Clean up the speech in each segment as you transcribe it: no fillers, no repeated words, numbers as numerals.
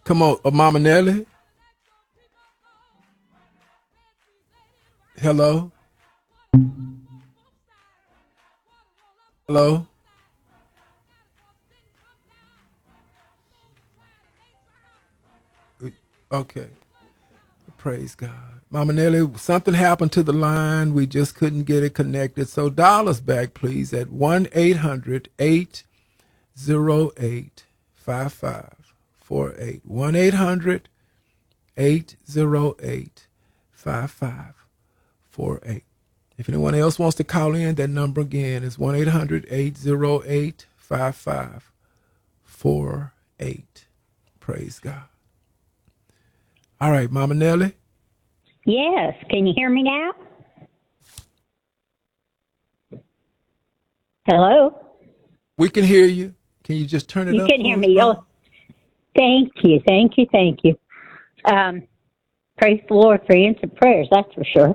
Come on, Mama Nelly. Hello? Hello? Okay. Praise God. Mama Nelly, something happened to the line. We just couldn't get it connected. So dial us back, please, at 1-800-808-5548. 1-800-808-5548. If anyone else wants to call in, that number again is 1-800-808-5548. Praise God. All right, Mama Nelly. Yes. Can you hear me now? Hello? We can hear you. Can you just turn it You up? can hear me. Oh, thank you. Praise the Lord for answered prayers, that's for sure.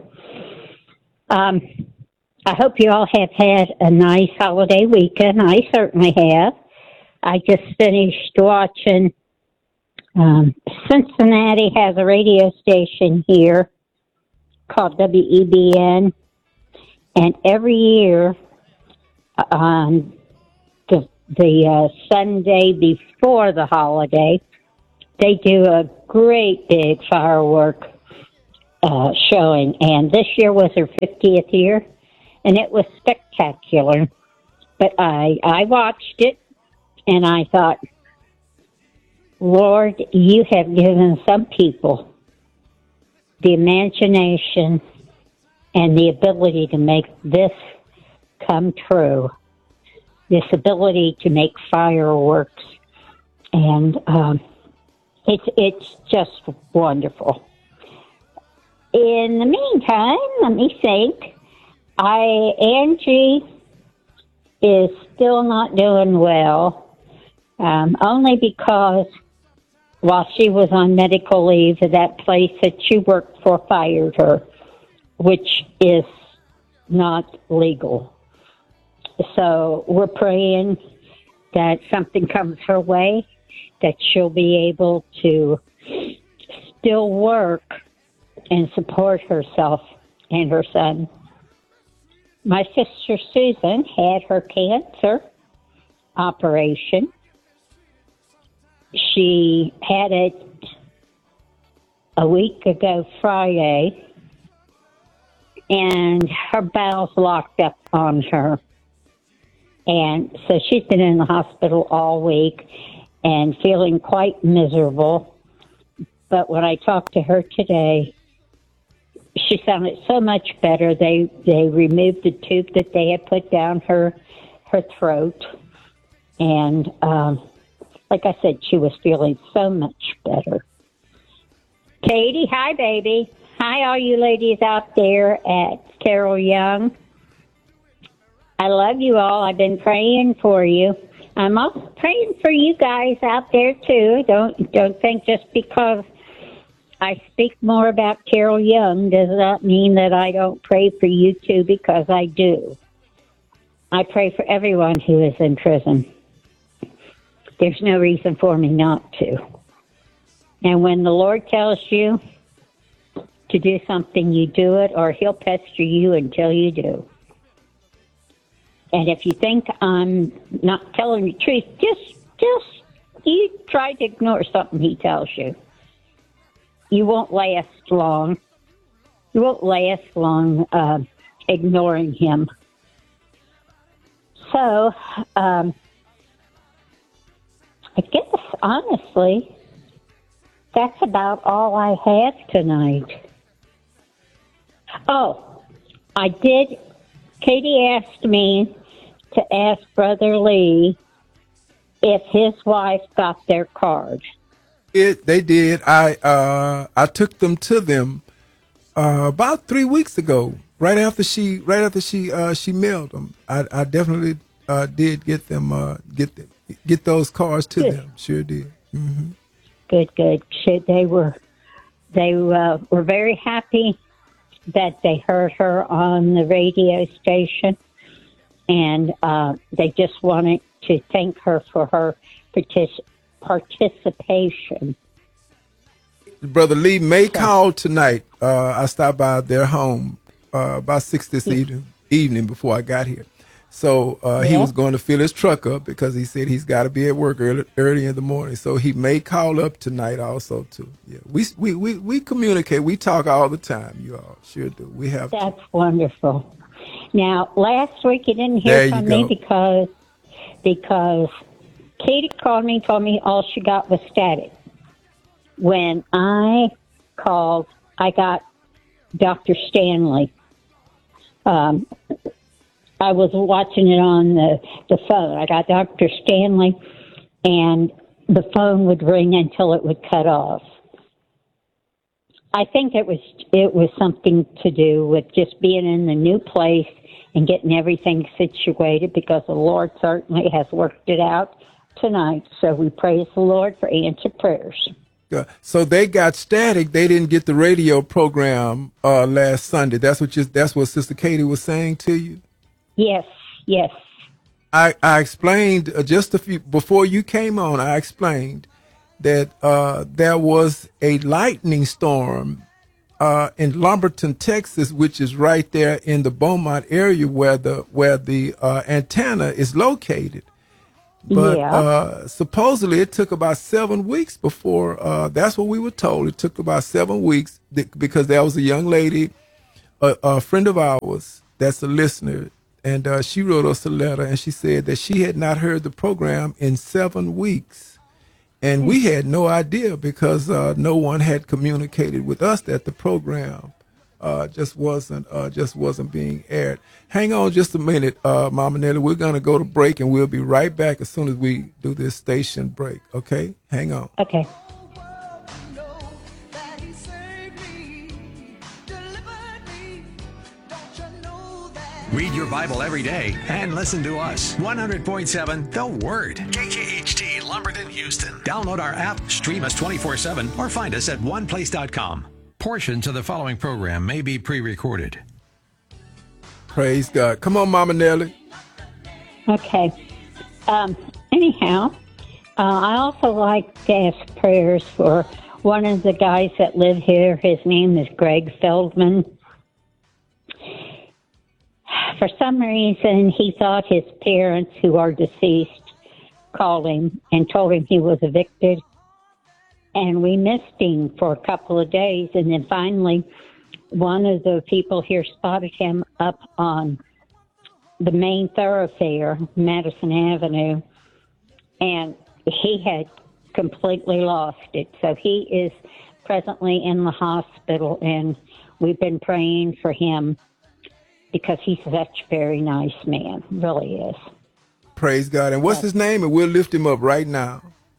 I hope you all have had a nice holiday weekend. I certainly have. I just finished watching. Cincinnati has a radio station here called WEBN, and every year on the Sunday before the holiday, they do a great big firework showing, and this year was her 50th year, and it was spectacular. But I watched it, and I thought, Lord, you have given some people the imagination and the ability to make this come true, this ability to make fireworks, and it's just wonderful. In the meantime, let me think. Angie is still not doing well, only because while she was on medical leave, that place that she worked for fired her, which is not legal. So we're praying that something comes her way, that she'll be able to still work and support herself and her son. My sister Susan had her cancer operation. She had it a week ago Friday, and her bowels locked up on her. And so she's been in the hospital all week and feeling quite miserable. But when I talked to her today, she sounded so much better. They removed the tube that they had put down her throat. And like I said, she was feeling so much better. Katie, hi, baby. Hi, all you ladies out there at Carol Young. I love you all. I've been praying for you. I'm also praying for you guys out there, too. Don't think just because I speak more about Carol Young does not mean that I don't pray for you, too, because I do. I pray for everyone who is in prison. There's no reason for me not to. And when the Lord tells you to do something, you do it, or he'll pester you until you do. And if you think I'm not telling the truth, just you try to ignore something he tells you. You won't last long. You won't last long ignoring him. So, I guess, honestly, that's about all I have tonight. Oh, I did. Katie asked me to ask Brother Lee if his wife got their card. They did. I took them to them about 3 weeks ago. Right after she mailed them. I definitely did get them get those cards to them. Sure did. Mm-hmm. Good. They were very happy that they heard her on the radio station, and they just wanted to thank her for her participation Brother Lee may call tonight. I stopped by their home about 6 this evening before I got here. So he was going to fill his truck up because he said he's got to be at work early in the morning. So he may call up tonight also too. Yeah, we communicate. We talk all the time. You all sure do. We have. That's wonderful. Now, last week you didn't hear from me because Katie called me and told me all she got was static. When I called, I got Dr. Stanley. I was watching it on the phone. I got Dr. Stanley, and the phone would ring until it would cut off. I think it was something to do with just being in the new place and getting everything situated, because the Lord certainly has worked it out tonight. So we praise the Lord for answered prayers. So they got static. They didn't get the radio program last Sunday. That's what Sister Katie was saying to you? Yes. I explained just a few before you came on. I explained that there was a lightning storm in Lumberton, Texas, which is right there in the Beaumont area where the antenna is located. But supposedly it took about 7 weeks before. That's what we were told. It took about 7 weeks because there was a young lady, a friend of ours that's a listener. And she wrote us a letter, and she said that she had not heard the program in 7 weeks. And we had no idea because no one had communicated with us that the program just wasn't being aired. Hang on just a minute, Mama Nelly. We're going to go to break, and we'll be right back as soon as we do this station break. Okay? Hang on. Okay. Read your Bible every day and listen to us. 100.7 The Word. KKHT, Lumberton, Houston. Download our app, stream us 24/7, or find us at oneplace.com. Portions of the following program may be pre-recorded. Praise God. Come on, Mama Nelly. Okay. Anyhow, I also like to ask prayers for one of the guys that live here. His name is Greg Feldman. For some reason, he thought his parents, who are deceased, called him and told him he was evicted. And we missed him for a couple of days. And then finally, one of the people here spotted him up on the main thoroughfare, Madison Avenue. And he had completely lost it. So he is presently in the hospital, and we've been praying for him, because he's such a very nice man, really is. Praise God. And what's his name? And we'll lift him up right now.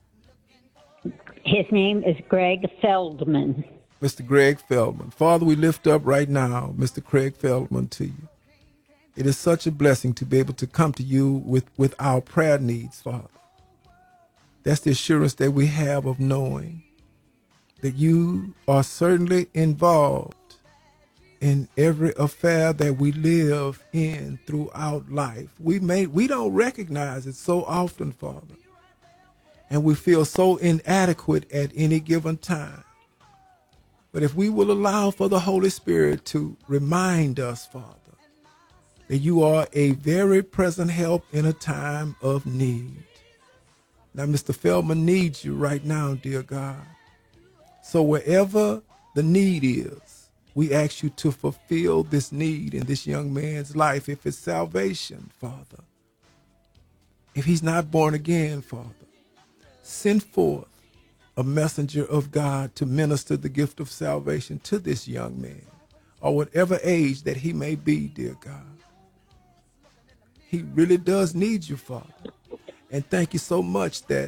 His name is Greg Feldman. Mr. Greg Feldman. Father, we lift up right now Mr. Craig Feldman to you. It is such a blessing to be able to come to you with our prayer needs, Father. That's the assurance that we have of knowing that you are certainly involved in every affair that we live in throughout life. We don't recognize it so often, Father. And we feel so inadequate at any given time. But if we will allow for the Holy Spirit to remind us, Father, that you are a very present help in a time of need. Now, Mr. Feldman needs you right now, dear God. So wherever the need is, we ask you to fulfill this need in this young man's life. If it's salvation, Father, if he's not born again, Father, send forth a messenger of God to minister the gift of salvation to this young man, or whatever age that he may be, dear God. He really does need you, Father. And thank you so much that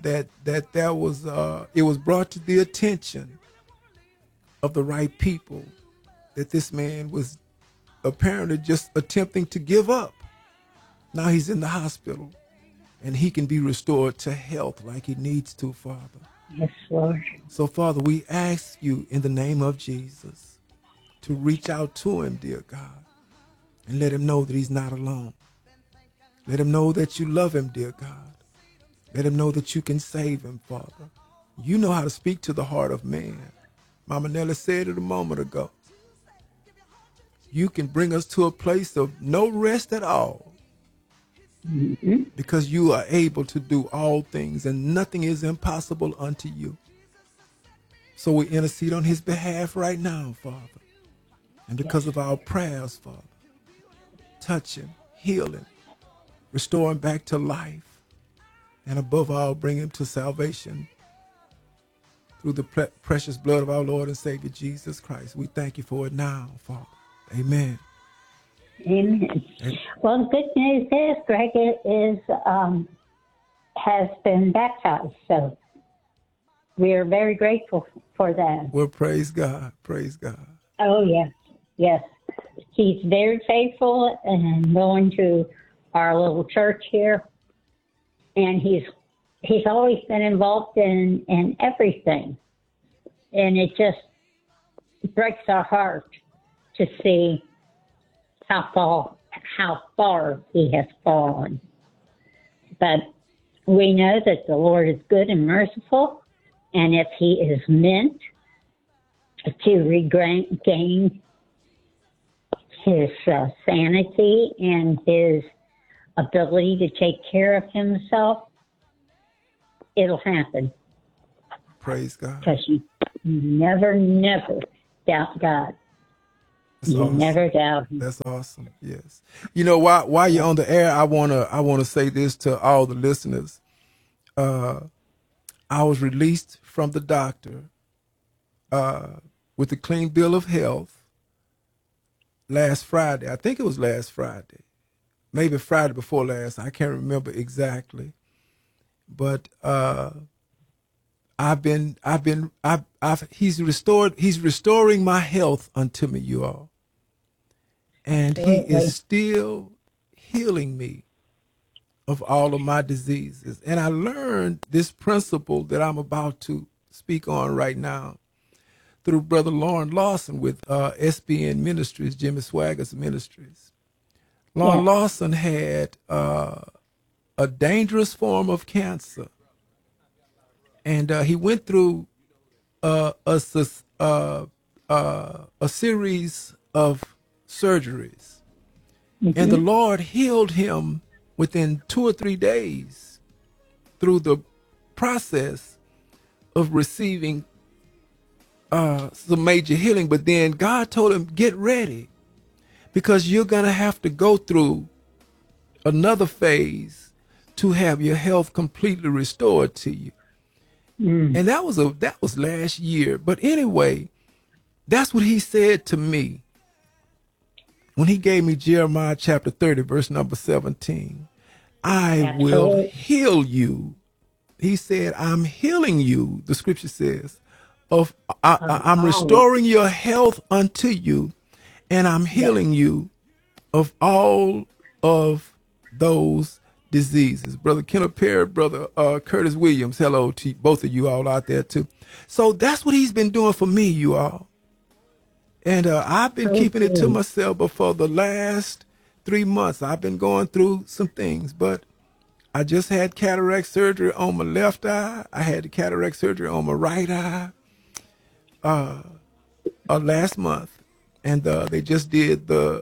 it was brought to the attention of the right people that this man was apparently just attempting to give up. Now he's in the hospital, and he can be restored to health like he needs to, Father. Yes, Lord. So, Father, we ask you in the name of Jesus to reach out to him, dear God, and let him know that he's not alone. Let him know that you love him, dear God. Let him know that you can save him, Father. You know how to speak to the heart of man. Mama Nelly said it a moment ago. You can bring us to a place of no rest at all because you are able to do all things and nothing is impossible unto you. So we intercede on his behalf right now, Father. And because of our prayers, Father, touch him, heal him, restore him back to life, and above all, bring him to salvation through the precious blood of our Lord and Savior, Jesus Christ. We thank you for it now, Father. Amen. Amen. Well, the good news is Greg has been baptized, so we are very grateful for that. Well, praise God. Praise God. Oh, yes. Yes. He's very faithful and going to our little church here. And he's always been involved in everything. And it just breaks our heart to see how far he has fallen. But we know that the Lord is good and merciful. And if he is meant to regain his sanity and his ability to take care of himself, it'll happen. Praise God. Because you never doubt God. That's you awesome. Never doubt him. That's awesome. Yes. You know, while you're on the air, I wanna say this to all the listeners. I was released from the doctor with a clean bill of health last Friday. I think it was last Friday, maybe Friday before last. I can't remember exactly, but he's restoring my health unto me, you all, and he is still healing me of all of my diseases. And I learned this principle that I'm about to speak on right now through Brother Lauren Lawson with SBN Ministries, Jimmy Swaggart's Ministries. Lauren Lawson had a dangerous form of cancer. And he went through a series of surgeries. And the Lord healed him within 2 or 3 days through the process of receiving some major healing. But then God told him, get ready, because you're going to have to go through another phase to have your health completely restored to you. And that was last year. But anyway, that's what he said to me when he gave me Jeremiah chapter 30, verse number 17. I will heal you. He said, I'm healing you, the scripture says, I'm restoring your health unto you, and I'm healing you of all of those diseases. Brother Kenneth Perry, Brother Curtis Williams, hello to both of you all out there too. So that's what he's been doing for me, you all. And I've been keeping it to myself, but for the last 3 months, I've been going through some things. But I just had cataract surgery on my left eye. I had the cataract surgery on my right eye last month. And they just did the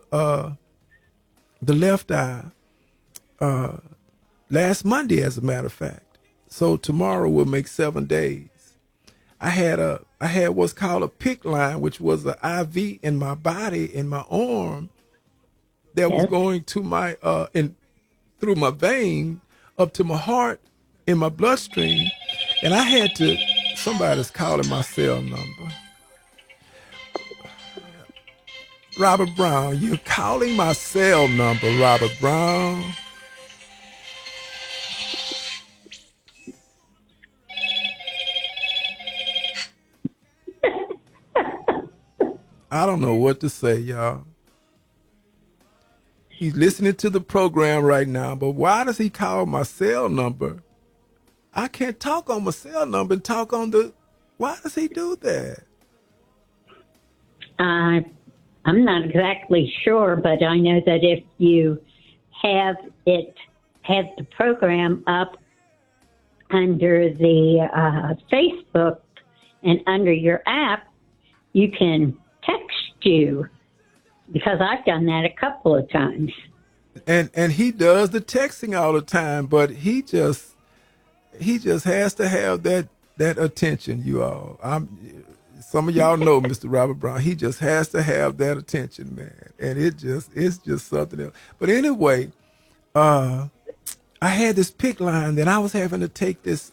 left eye last Monday, as a matter of fact. So tomorrow will make 7 days. I had what's called a PICC line, which was an IV in my body, in my arm, that was going to my through my vein up to my heart, in my bloodstream, and I had to. Somebody's calling my cell number. Robert Brown, you're calling my cell number, Robert Brown. I don't know what to say, y'all. He's listening to the program right now, but why does he call my cell number? I can't talk on my cell number and talk on the... Why does he do that? I'm not exactly sure, but I know that if you have the program up under the Facebook and under your app, you can text you, because I've done that a couple of times. And he does the texting all the time, but he just has to have that attention, you all. Some of y'all know Mr. Robert Brown. He just has to have that attention, man. And it's just something else. But anyway, I had this PICC line that I was having to take this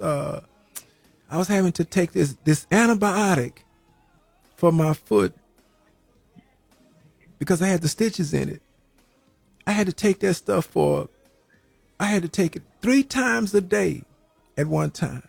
this antibiotic for my foot because I had the stitches in it. I had to take that stuff I had to take it 3 times a day at one time.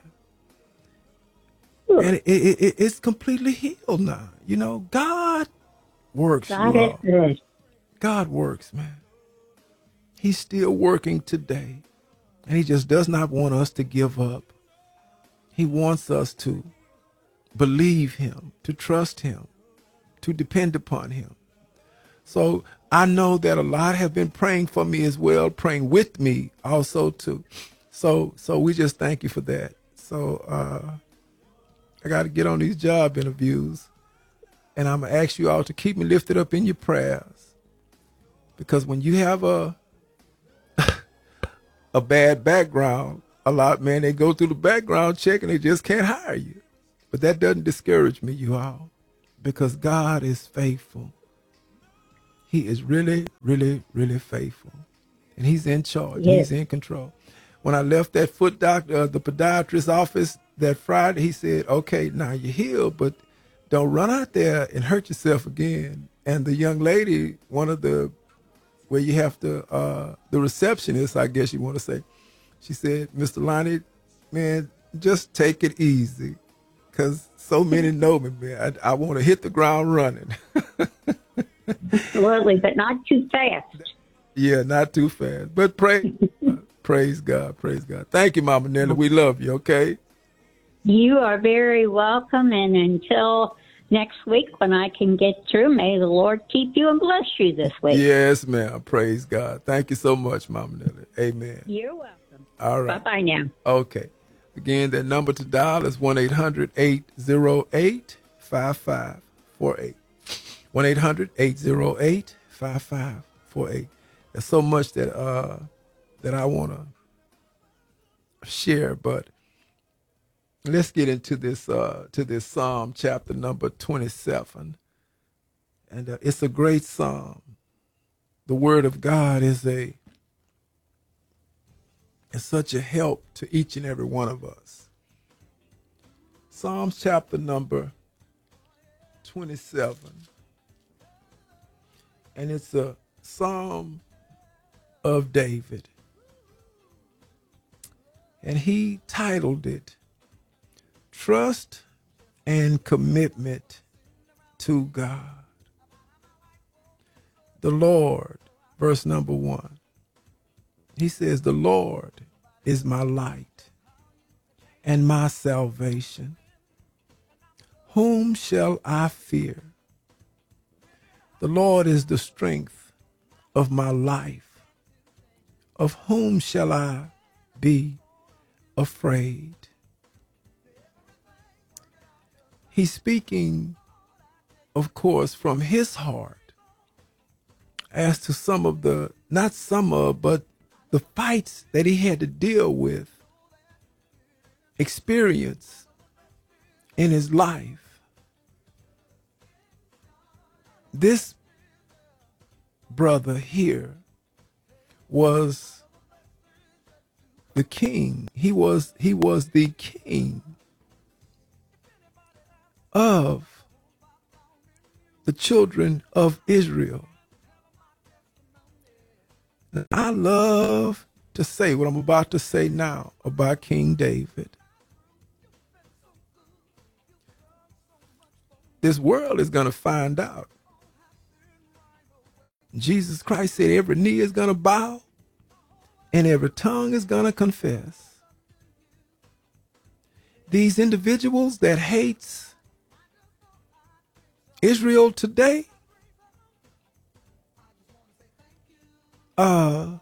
And it's completely healed now. You know, God works. God is good. God works, man. He's still working today. And he just does not want us to give up. He wants us to believe him, to trust him, to depend upon him. So I know that a lot have been praying for me as well, praying with me also too. So we just thank you for that. So I got to get on these job interviews, and I'm going to ask you all to keep me lifted up in your prayers. Because when you have a bad background, a lot, man, they go through the background check and they just can't hire you. But that doesn't discourage me, you all, because God is faithful. He is really, really, really faithful. And he's in charge. Yes. He's in control. When I left that foot doctor, the podiatrist's office that Friday, he said, okay, now you're healed, but don't run out there and hurt yourself again. And the young lady, where you have to, the receptionist, I guess you want to say, she said, Mr. Lonnie, man, just take it easy. Because so many know me, man. I want to hit the ground running. Absolutely, but not too fast. Yeah, not too fast. But praise God, praise God. Thank you, Mama Nelly. We love you, okay? You are very welcome. And until next week when I can get through, may the Lord keep you and bless you this week. Yes, ma'am. Praise God. Thank you so much, Mama Nelly. Amen. You're welcome. All right. Bye-bye now. Okay. Again, that number to dial is 1-800-808-5548. 1-800-808-5548. There's so much that I want to share, but let's get into this Psalm chapter number 27. And it's a great psalm. The word of God is such a help to each and every one of us. Psalms chapter number 27. And it's a psalm of David. And he titled it, Trust and Commitment to God. The Lord, verse number 1. He says, the Lord is my light and my salvation. Whom shall I fear? The Lord is the strength of my life. Of whom shall I be afraid? He's speaking, of course, from his heart as to but the fights that he had to deal with, experience in his life. This brother here was the king. He was the king of the children of Israel. I love to say what I'm about to say now about King David. This world is going to find out. Jesus Christ said every knee is going to bow and every tongue is going to confess. These individuals that hates Israel today,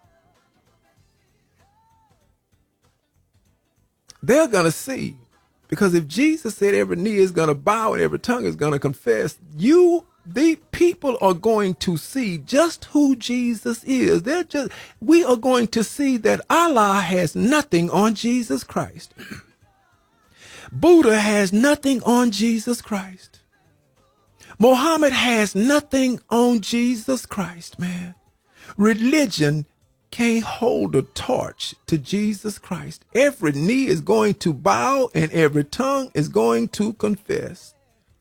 they're going to see, Because if Jesus said every knee is going to bow and every tongue is going to confess, the people are going to see just who Jesus is. We are going to see that Allah has nothing on Jesus Christ. Buddha has nothing on Jesus Christ. Muhammad has nothing on Jesus Christ, man. Religion can't hold a torch to Jesus Christ. Every knee is going to bow and every tongue is going to confess.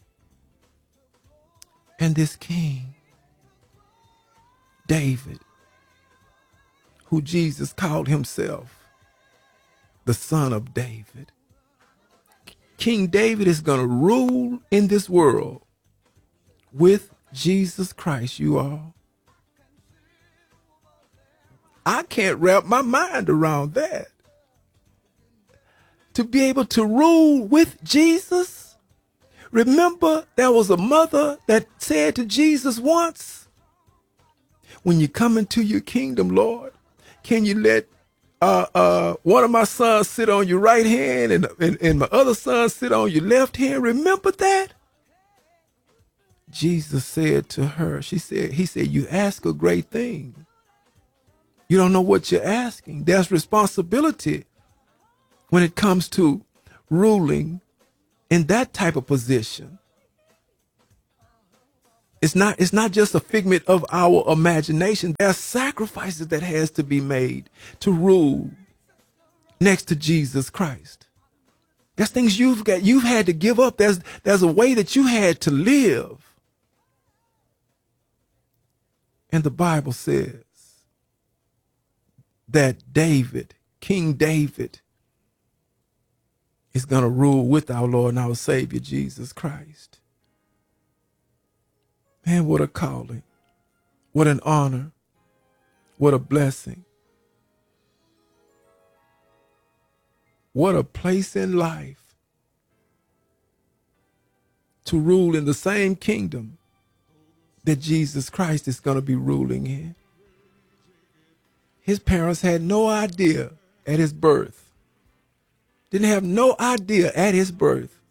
And this king, David, who Jesus called himself the son of David, King David is going to rule in this world with Jesus Christ, you all. I can't wrap my mind around that. To be able to rule with Jesus. Remember, there was a mother that said to Jesus once, when you come into your kingdom, Lord, can you let one of my sons sit on your right hand and my other son sit on your left hand? Remember that? Jesus said to her, he said, you ask a great thing. You don't know what you're asking. There's responsibility when it comes to ruling in that type of position. It's not just a figment of our imagination. There are sacrifices that has to be made to rule next to Jesus Christ. There's things you've had to give up. There's a way that you had to live. And the Bible says that David, King David, is going to rule with our Lord and our Savior, Jesus Christ. Man, what a calling. What an honor. What a blessing. What a place in life to rule in the same kingdom that Jesus Christ is going to be ruling in. His parents had no idea at his birth. Didn't have no idea at his birth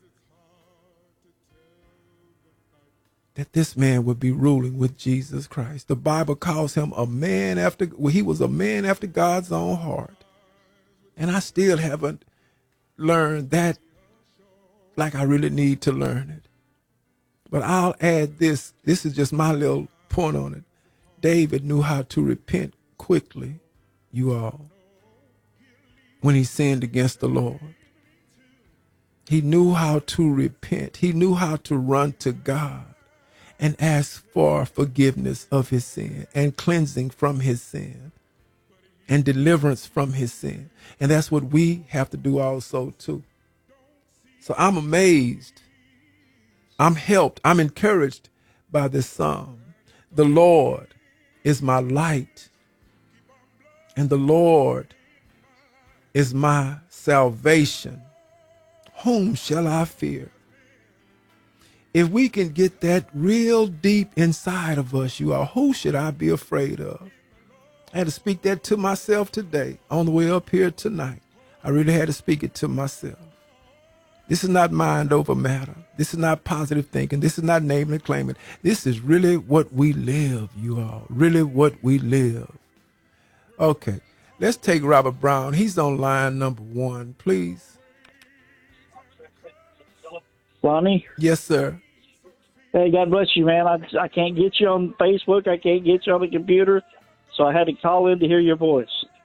that this man would be ruling with Jesus Christ. The Bible calls him he was a man after God's own heart. And I still haven't learned that like I really need to learn it. But I'll add this. This is just my little point on it. David knew how to repent quickly, you all, when he sinned against the Lord. He knew how to repent. He knew how to run to God and ask for forgiveness of his sin and cleansing from his sin and deliverance from his sin. And that's what we have to do also too. So I'm amazed. I'm helped. I'm encouraged by this psalm. The Lord is my light, and the Lord is my salvation. Whom shall I fear? If we can get that real deep inside of us, you all, who should I be afraid of? I had to speak that to myself today on the way up here tonight. I really had to speak it to myself. This is not mind over matter. This is not positive thinking. This is not naming and claiming. This is really what we live, you all. Really what we live. Okay, let's take Robert Brown. He's on line number 1, please. Lonnie? Yes, sir. Hey, God bless you, man. I can't get you on Facebook. I can't get you on the computer, so I had to call in to hear your voice.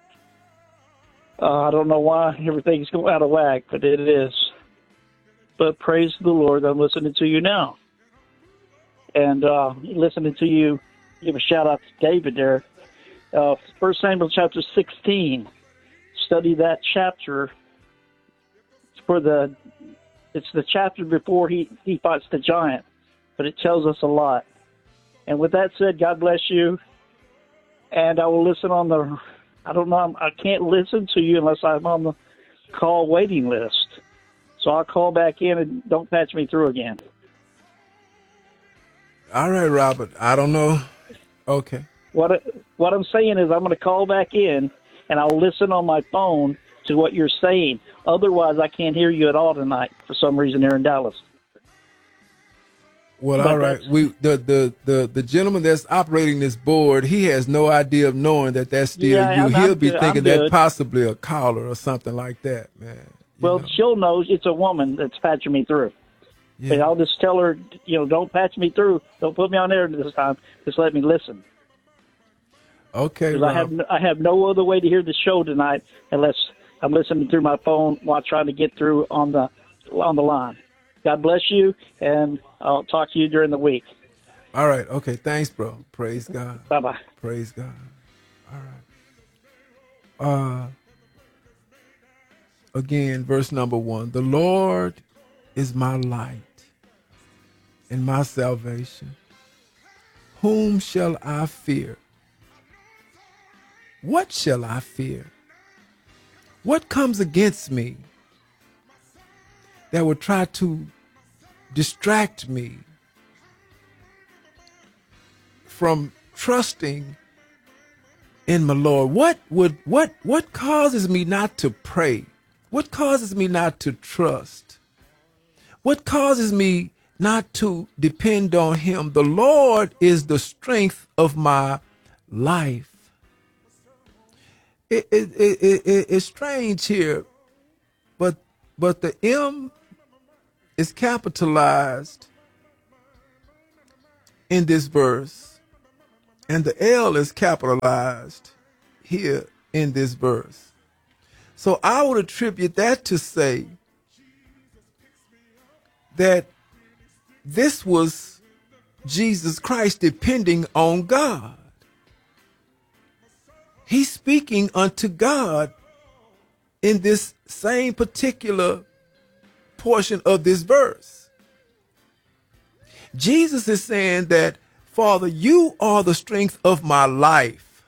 I don't know why everything's going out of whack, but it is. But praise the Lord, I'm listening to you now. And listening to you give a shout-out to David there. 1 Samuel chapter 16. Study that chapter. It's the chapter before he fights the giant, but it tells us a lot. And with that said, God bless you. And I will listen on I can't listen to you unless I'm on the call waiting list. So I'll call back in and don't patch me through again. All right, Robert. I don't know. Okay. What I'm saying is I'm going to call back in and I'll listen on my phone to what you're saying. Otherwise, I can't hear you at all tonight for some reason here in Dallas. Well, But all right. The gentleman that's operating this board, he has no idea of knowing that that's still Yeah, you. I'm He'll be good. thinking I'm that good. possibly a caller or something like that, man. Well, know. she'll know it's a woman that's patching me through. Yeah. And I'll just tell her, don't patch me through. Don't put me on air this time. Just let me listen. Okay, Because Rob. I have no other way to hear the show tonight unless I'm listening through my phone while trying to get through on the line. God bless you, and I'll talk to you during the week. All right. Okay. Thanks, bro. Praise God. Bye-bye. Praise God. All right. Again, verse number 1. The Lord is my light and my salvation. Whom shall I fear? What shall I fear? What comes against me that would try to distract me from trusting in my Lord? What causes me not to pray? What causes me not to trust? What causes me not to depend on him? The Lord is the strength of my life. It's strange here, but the M is capitalized in this verse, and the L is capitalized here in this verse. So I would attribute that to say that this was Jesus Christ depending on God. He's speaking unto God in this same particular portion of this verse. Jesus is saying that, Father, you are the strength of my life.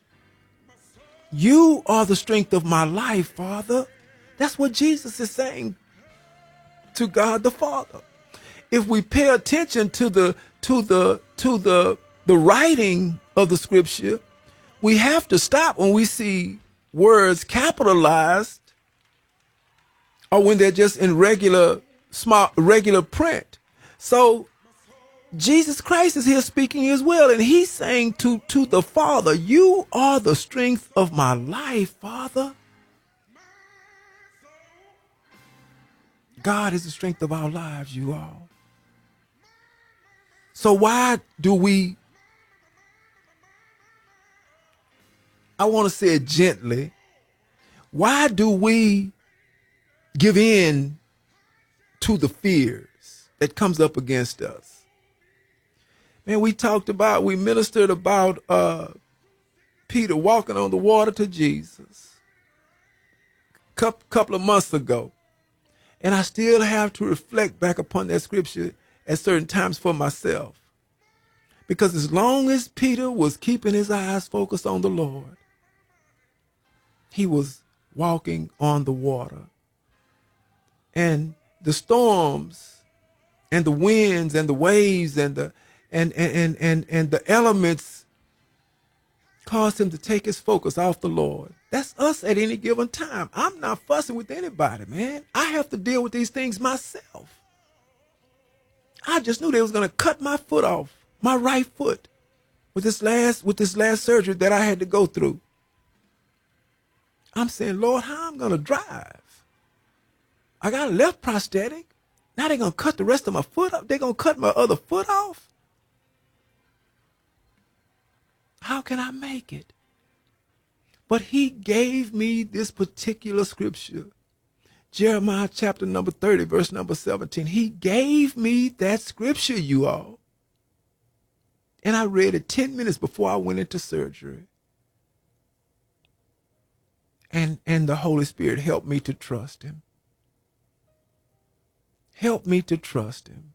You are the strength of my life, Father. That's what Jesus is saying to God the Father. If we pay attention to the writing of the scripture, we have to stop when we see words capitalized or when they're just in regular print. So Jesus Christ is here speaking as well, and he's saying to the Father, you are the strength of my life, Father. God is the strength of our lives, you all. So why do we, I want to say it gently, why do we give in to the fears that comes up against us? Man, we ministered about Peter walking on the water to Jesus a couple of months ago. And I still have to reflect back upon that scripture at certain times for myself. Because as long as Peter was keeping his eyes focused on the Lord, he was walking on the water. And the storms and the winds and the waves and the elements caused him to take his focus off the Lord. That's us at any given time. I'm not fussing with anybody, man. I have to deal with these things myself. I just knew they was going to cut my foot off, my right foot, with this last surgery that I had to go through. I'm saying, Lord, how I'm going to drive? I got a left prosthetic. Now they're going to cut the rest of my foot off. They're going to cut my other foot off. How can I make it? But he gave me this particular scripture. Jeremiah chapter number 30, verse number 17. He gave me that scripture, you all. And I read it 10 minutes before I went into surgery. And the Holy Spirit helped me to trust him. Help me to trust him.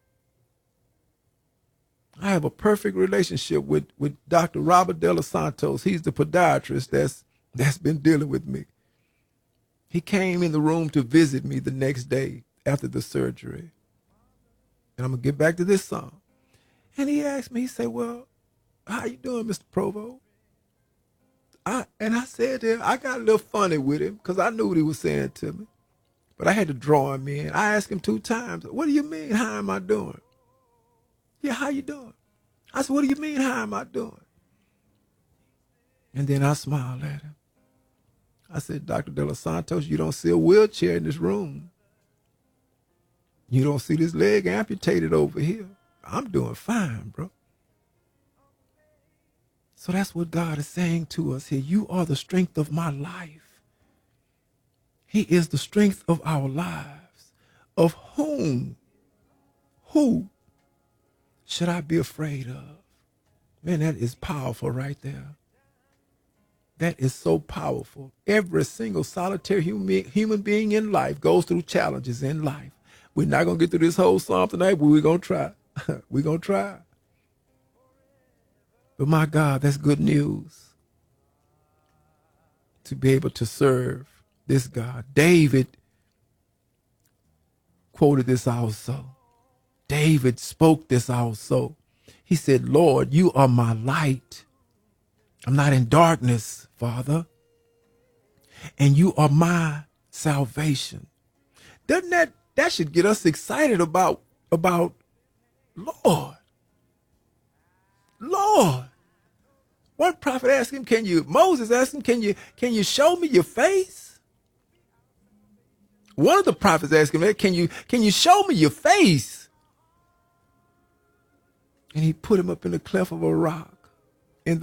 I have a perfect relationship with Dr. Robert De Los Santos. He's the podiatrist that's been dealing with me. He came in the room to visit me the next day after the surgery. And I'm going to get back to this song. And he asked me, he said, well, how you doing, Mr. Provo? And I said to him, I got a little funny with him because I knew what he was saying to me. But I had to draw him in. I asked him 2 times, what do you mean, how am I doing? Yeah, how you doing? I said, what do you mean, how am I doing? And then I smiled at him. I said, Dr. De Los Santos, you don't see a wheelchair in this room. You don't see this leg amputated over here. I'm doing fine, bro. So that's what God is saying to us here. You are the strength of my life. He is the strength of our lives. Of whom? Who should I be afraid of? Man, that is powerful right there. That is so powerful. Every single solitary human being in life goes through challenges in life. We're not going to get through this whole psalm tonight, but we're going to try. We're going to try. But my God, that's good news. To be able to serve this God. David quoted this also. David spoke this also. He said, Lord, you are my light. I'm not in darkness, Father. And you are my salvation. Doesn't that should get us excited about Lord. Lord. One prophet asked him, Moses asked him, can you show me your face? One of the prophets asked him, can you show me your face? And he put him up in the cleft of a rock. In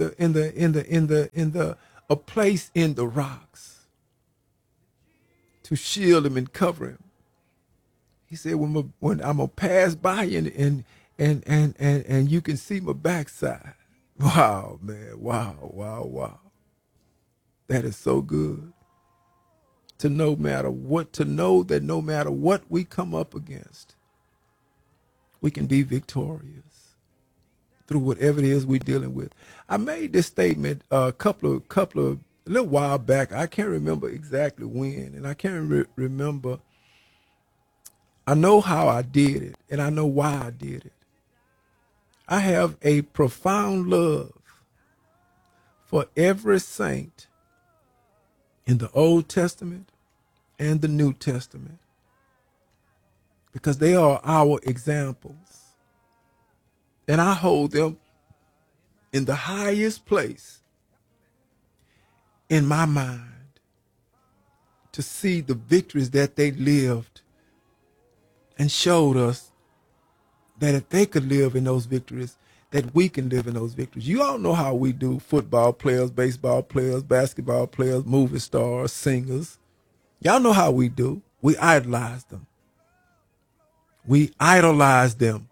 a place in the rocks to shield him and cover him. He said, when I'm gonna pass by and you can see my backside. Wow, man, wow. That is so good. To know that no matter what we come up against, we can be victorious through whatever it is we're dealing with. I made this statement a little while back. I can't remember exactly when, and I can't remember. I know how I did it, and I know why I did it. I have a profound love for every saint in the Old Testament and the New Testament because they are our examples. And I hold them in the highest place in my mind to see the victories that they lived and showed us that if they could live in those victories, that we can live in those victories. You all know how we do: football players, baseball players, basketball players, movie stars, singers. Y'all know how we do. We idolize them. We idolize them.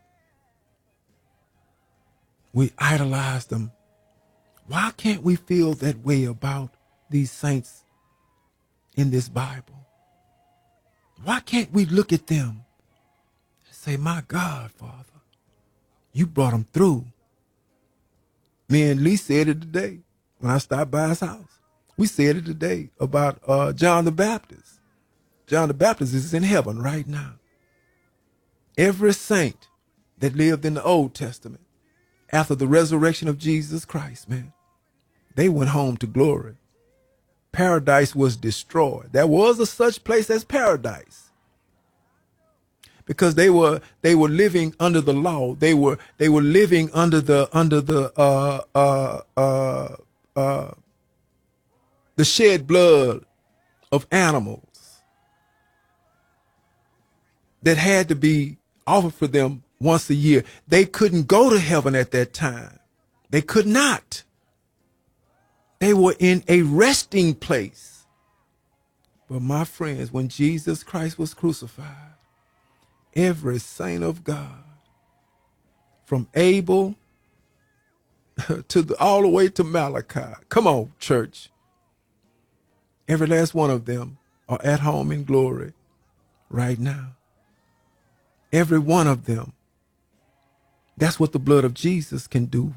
We idolize them. Why can't we feel that way about these saints in this Bible? Why can't we look at them and say, my God, Father, you brought them through? Me and Lee said it today when I stopped by his house. We said it today about John the Baptist. John the Baptist is in heaven right now. Every saint that lived in the Old Testament, after the resurrection of Jesus Christ, man, they went home to glory. Paradise was destroyed. There was a such place as paradise because they were living under the law. They were living under the shed blood of animals that had to be offered for them once a year. They couldn't go to heaven at that time. They could not. They were in a resting place. But my friends, when Jesus Christ was crucified, every saint of God, from Abel all the way to Malachi, come on, church, every last one of them are at home in glory right now. Every one of them. That's what the blood of Jesus can do.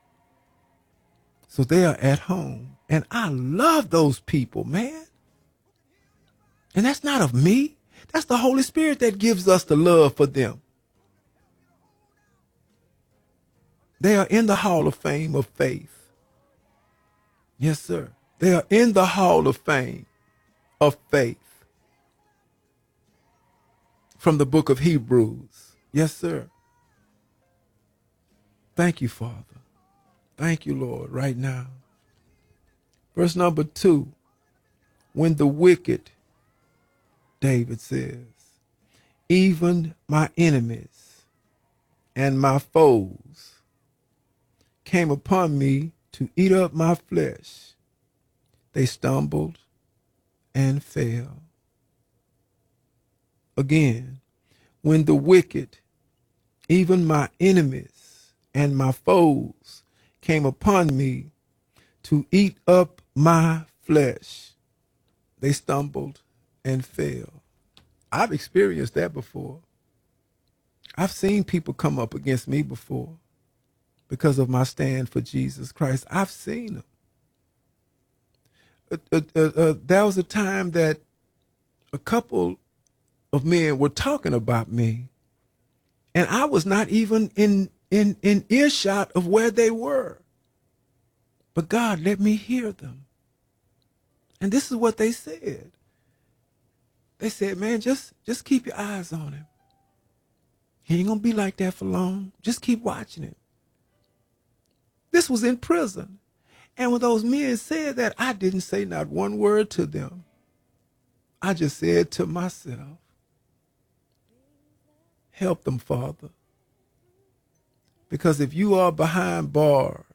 So they are at home. And I love those people, man. And that's not of me. That's the Holy Spirit that gives us the love for them. They are in the Hall of Fame of faith. Yes, sir. They are in the Hall of Fame of faith. from the book of Hebrews. Yes, sir. Thank you, Father. Thank you, Lord, right now. Verse number 2. When the wicked, David says, even my enemies and my foes came upon me to eat up my flesh, they stumbled and fell. Again, when the wicked, even my enemies and my foes came upon me to eat up my flesh, they stumbled and fell. I've experienced that before. I've seen people come up against me before because of my stand for Jesus Christ. I've seen them. There was a time that a couple of men were talking about me, and I was not even in earshot of where they were. But God let me hear them. And this is what they said. They said, man, just keep your eyes on him. He ain't going to be like that for long. Just keep watching him. This was in prison. And when those men said that, I didn't say not one word to them. I just said to myself, help them, Father. Because if you are behind bars,